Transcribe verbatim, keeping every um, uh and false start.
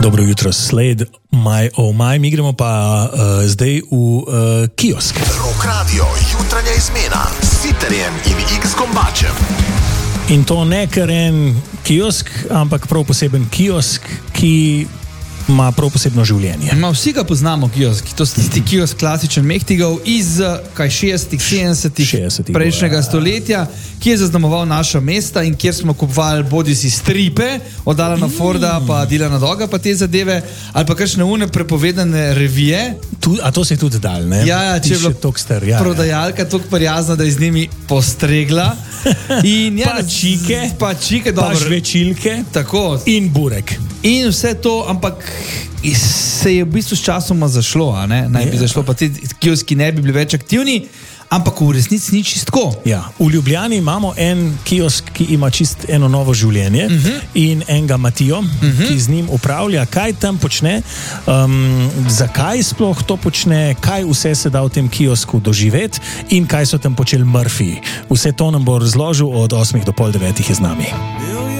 Dobro jutro, Slade, my oh my, mi gremo pa uh, zdaj v uh, kiosk. Rock Radio, jutranja izmena s Siterjem in X Gombačem. In to ne kar en kiosk, ampak prav poseben kiosk, ki ima prav posebno življenje. Ma, vsi ga poznamo, kiosk. To je tisti kiosk klasičen Mehtigov iz kaj šestdesetih, sedemdesetih prejšnjega ja. stoletja, ki je zaznamoval naša mesta in kjer smo kupovali bodisi stripe od Alana mm. Forda pa Dylana Doga pa te zadeve, ali pa kakšne une prepovedane revije. Tu, a to se je tudi dal, ne? Ja, ja, če je bila star, ja, prodajalka toliko prijazna, da je z njimi postregla. In ja, pa čike, pa čike, pa žvečilke, tako. In burek. In vse to, ampak se je v bistvu s časoma zašlo, a ne? Naj bi ja. zašlo, pa ti kioski ne bi bili več aktivni, ampak v resnici ni čistko. Ja, v Ljubljani imamo en kiosk, ki ima čist eno novo življenje uh -huh. in enega Matijo, uh -huh. ki z njim upravlja, kaj tam počne, um, zakaj sploh to počne, kaj vse se da v tem kiosku doživeti in kaj so tam počeli Murphy. Vse to nam bo razložil od osmih do pol devetih je z nami.